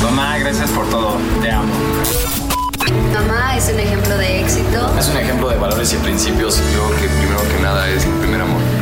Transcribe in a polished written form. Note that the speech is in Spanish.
Mamá, gracias por todo. Te amo. Mamá es un ejemplo de éxito. Es un ejemplo de valores y principios. Yo creo que primero que nada es mi primer amor.